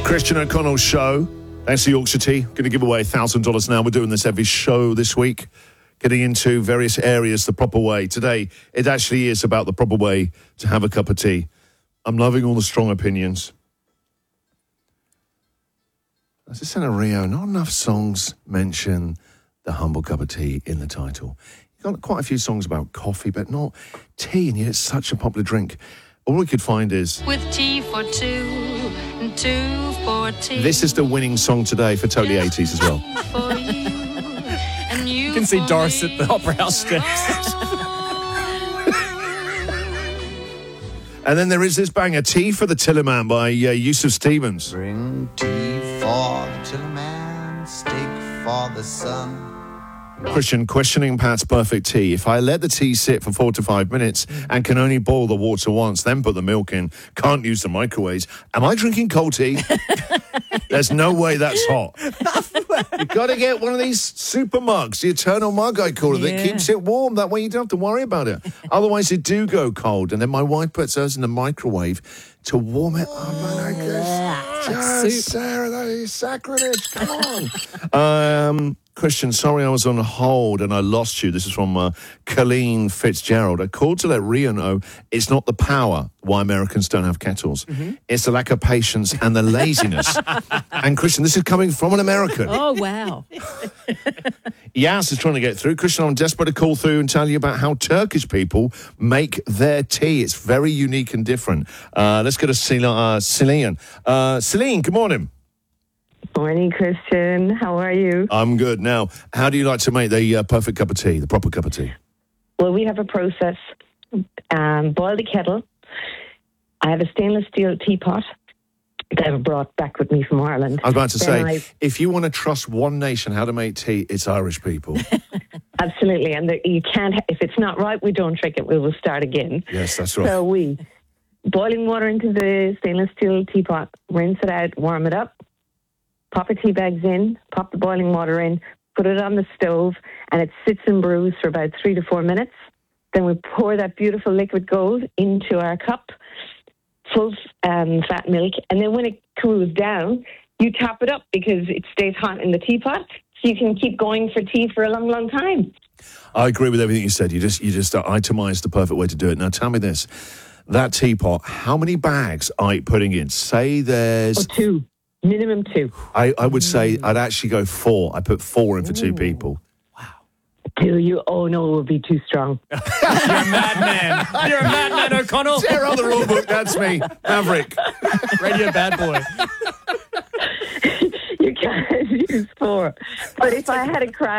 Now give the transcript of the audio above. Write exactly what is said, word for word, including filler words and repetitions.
Christian O'Connell's show. Thanks to Yorkshire Tea. Going to give away one thousand dollars now. We're doing this every show this week, getting into various areas the proper way. Today, it actually is about the proper way to have a cup of tea. I'm loving all the strong opinions. As I said in Rio, not enough songs mention the humble cup of tea in the title. You've got quite a few songs about coffee, but not tea, and yet it's such a popular drink. All we could find is... With tea for two, and two for tea. This is the winning song today for Totally eighties as well. For you, and you, You can see for Doris me. at the Opera House steps. And then there is this banger, Tea for the Tillerman by uh, Yusuf Stevens. Bring tea for the Tillerman, steak for the sun. Christian, questioning Pat's perfect tea. If I let the tea sit for four to five minutes and can only boil the water once, then put the milk in, can't use the microwaves, am I drinking cold tea? There's no way that's hot. You've got to get one of these super mugs, the eternal mug, I call it, Yeah. that keeps it warm. That way you don't have to worry about it. Otherwise, it do go cold. And then my wife puts hers in the microwave to warm it up. And I guess, like soup. Sarah, that is sacrilege. Come on. um... Christian, sorry I was on hold and I lost you. This is from uh, Colleen Fitzgerald. I called to let Rio know it's not the power why Americans don't have kettles. Mm-hmm. It's the lack of patience and the laziness. And Christian, this is coming from an American. Oh, wow. Yas is trying to get through. Christian, I'm desperate to call through and tell you about how Turkish people make their tea. It's very unique and different. Uh, let's go to Celine. Uh, Celine. Uh, Celine, good morning. Morning, Christian. How are you? I'm good. Now, how do you like to make the uh, perfect cup of tea, the proper cup of tea? Well, we have a process. Um, boil the kettle. I have a stainless steel teapot that I've brought back with me from Ireland. I was about to Then say, I- if you want to trust one nation how to make tea, it's Irish people. Absolutely. And the, you can't, if it's not right, we don't trick it. We will start again. Yes, that's right. So we, boiling water into the stainless steel teapot, rinse it out, warm it up. Pop the tea bags in, pop the boiling water in, put it on the stove, and it sits and brews for about three to four minutes. Then we pour that beautiful liquid gold into our cup, full um, fat milk, and then when it cools down, you top it up because it stays hot in the teapot, so you can keep going for tea for a long, long time. I agree with everything you said. You just you just uh, itemised the perfect way to do it. Now, tell me this. That teapot, how many bags are you putting in? Say there's... Or two. Minimum two. I, I would say I'd actually go four. I put four in for two people. Do you? Oh, no, it would be too strong. You're a madman. You're a madman, O'Connell. Sarah on the rule book, that's me. Maverick. Radio bad boy. You can't use four. But if I had a crack,